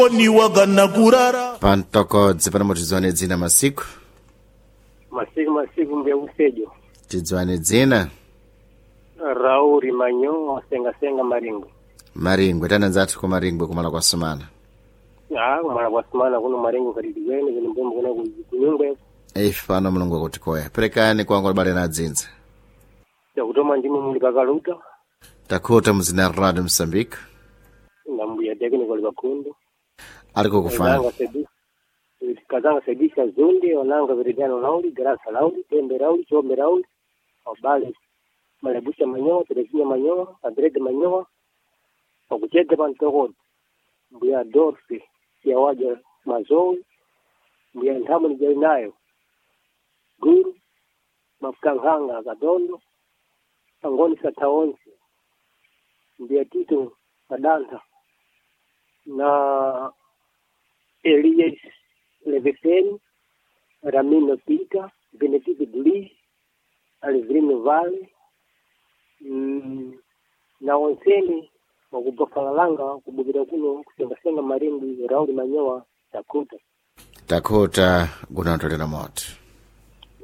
ni wagana kurara pantoko dzipana motizwane dzina masiku mbya usejo tidzwane dzina Rauri manyo senga maringo tana nzathu ku maringo kumala kwa sumana kumala kwa sumana kuno maringo kalidigwene kene mbombo kuna kunyumba ife pano mulungu akutikoya perekani kwangu labale na dzinza takutoma ndimo muli kakaluta takhota muzina Radio Mozambique nambuya tekeni kwa libakundu aliko kufanya kazanga sedisha zunde onanga veridiano lauli grasa lauli tembe lauli chombe lauli obale malabusha manyoa terekinya manyoa adrede manyoa okuchete pantoko mbuya dorsi ya waja mazoe mbuya ntamu nijai nayo guru mafukanganga kadondo angoni sataonsi mbuya tito kadanta na Elias Levesen, Ramino Pita, Benedito Glis, Alevrino Vale, na onseni wakupafalalanga kububira kuno kusenga maringi Rauli manyoa takuta gunatolera moto